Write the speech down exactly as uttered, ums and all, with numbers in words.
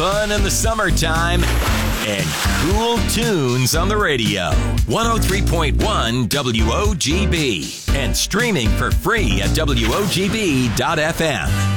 fun in the summertime and cool tunes on the radio. one oh three point one W O G B and streaming for free at W O G B dot F M.